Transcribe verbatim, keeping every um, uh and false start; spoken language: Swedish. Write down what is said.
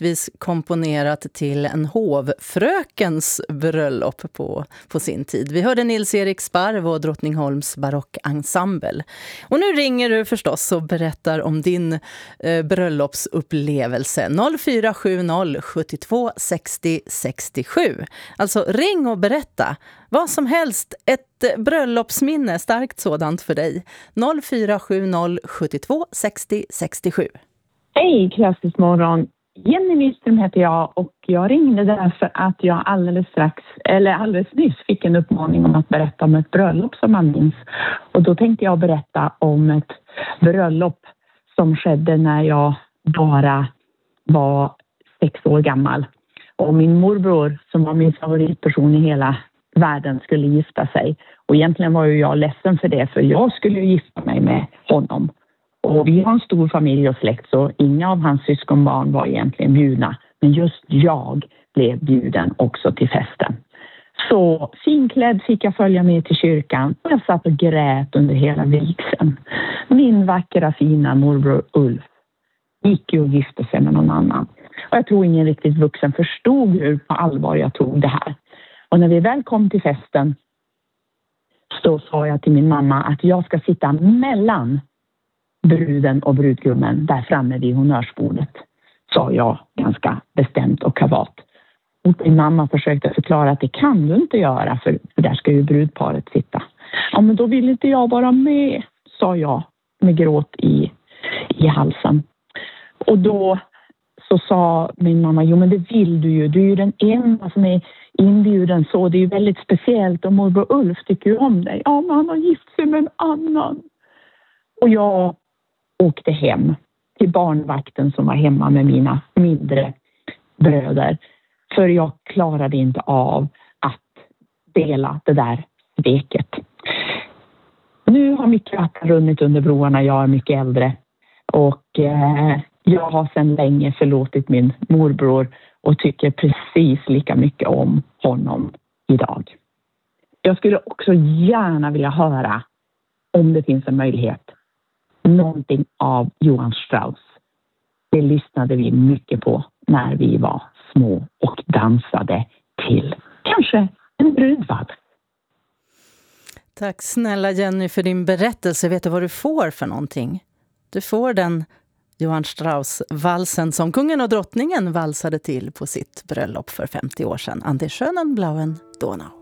faktiskt komponerat till en hovfrökens bröllop på, på sin tid. Vi hörde Nils-Erik Sparv och Drottningholms barockensemble. Och nu ringer du förstås och berättar om din eh, bröllopsupplevelse. noll fyra sju noll sju två sex noll sex sju. Alltså ring och berätta vad som helst, ett bröllopsminne, starkt sådant för dig. noll fyra sju noll sju två sex noll sex sju. Hej, klassisk morgon. Jenny Nyström heter jag och jag ringde därför att jag alldeles strax, eller alldeles nyss fick en uppmaning om att berätta om ett bröllop som man minns. Och då tänkte jag berätta om ett bröllop som skedde när jag bara var sex år gammal. Och min morbror, som var min favoritperson i hela världen, skulle gifta sig. Och egentligen var ju jag ledsen för det, för jag skulle ju gifta mig med honom. Och vi har en stor familj och släkt, så inga av hans syskonbarn var egentligen bjudna. Men just jag blev bjuden också till festen. Så finklädd fick jag följa med till kyrkan och jag satt och grät under hela vigseln. Min vackra fina morbror Ulf gick ju och gifte sig med någon annan. Och jag tror ingen riktigt vuxen förstod hur på allvar jag tog det här. Och när vi väl kom till festen så sa jag till min mamma att jag ska sitta mellan bruden och brudgummen där framme vid honnörsbordet, sa jag ganska bestämt och kavat. Och min mamma försökte förklara att det kan du inte göra, för, för där ska ju brudparet sitta. Ja, men då vill inte jag vara med, sa jag med gråt i, i halsen. Och då så sa min mamma, jo men det vill du ju, du är ju den enda som är inbjuden, så det är ju väldigt speciellt och morbror Ulf tycker ju om dig. Ja, men han har gift sig med en annan. Och jag åkte hem till barnvakten som var hemma med mina mindre bröder. För jag klarade inte av att dela det där sveket. Nu har mitt vatten runnit under broarna, jag är mycket äldre. Och eh, jag har sedan länge förlåtit min morbror och tycker precis lika mycket om honom idag. Jag skulle också gärna vilja höra, om det finns en möjlighet, någonting av Johann Strauss. Det lyssnade vi mycket på när vi var små och dansade till kanske en brudvals. Tack snälla Jenny för din berättelse. Vet du vad du får för någonting? Du får den Johann Strauss-valsen som kungen och drottningen valsade till på sitt bröllop för femtio år sedan. An der schönen blauen Donau.